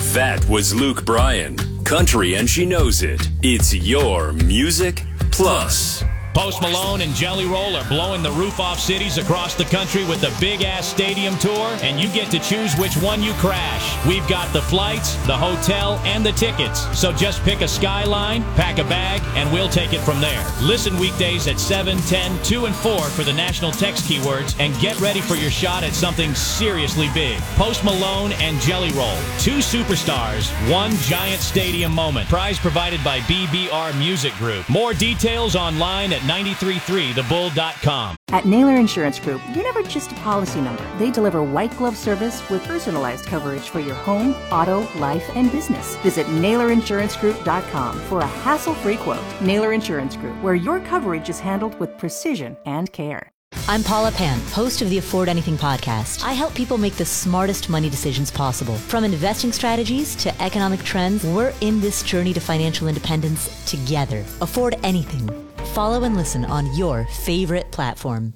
That was Luke Bryan. Country and she knows it. It's your Music Plus. Post Malone and Jelly Roll are blowing the roof off cities across the country with the big-ass stadium tour, and you get to choose which one you crash. We've got the flights, the hotel, and the tickets. So just pick a Skyline, pack a bag, and we'll take it from there. Listen weekdays at 7, 10, 2, and 4 for the national text keywords, and get ready for your shot at something seriously big. Post Malone and Jelly Roll. 2 superstars, 1 giant stadium moment. Prize provided by BBR Music Group. More details online at 933thebull.com. At Naylor Insurance Group, you're never just a policy number. They deliver white glove service with personalized coverage for your home, auto, life, and business. Visit NaylorInsuranceGroup.com for a hassle-free quote. Naylor Insurance Group, where your coverage is handled with precision and care. I'm Paula Pan, host of the Afford Anything podcast. I help people make the smartest money decisions possible. From investing strategies to economic trends, we're in this journey to financial independence together. Afford Anything. Follow and listen on your favorite platform.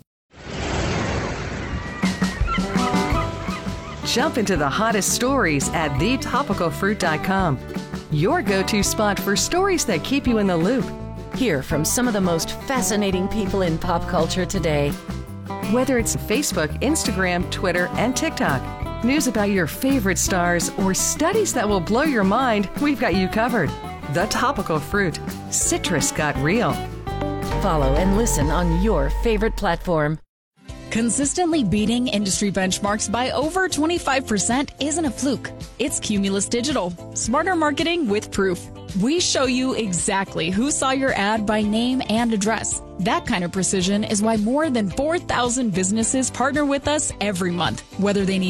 Jump into the hottest stories at thetopicalfruit.com. Your go-to spot for stories that keep you in the loop. Hear from some of the most fascinating people in pop culture today. Whether it's Facebook, Instagram, Twitter, and TikTok, news about your favorite stars, or studies that will blow your mind, we've got you covered. The Topical Fruit. Citrus got real. Follow and listen on your favorite platform. Consistently beating industry benchmarks by over 25% isn't a fluke. It's Cumulus Digital. Smarter marketing with proof. We show you exactly who saw your ad by name and address. That kind of precision is why more than 4,000 businesses partner with us every month, whether they need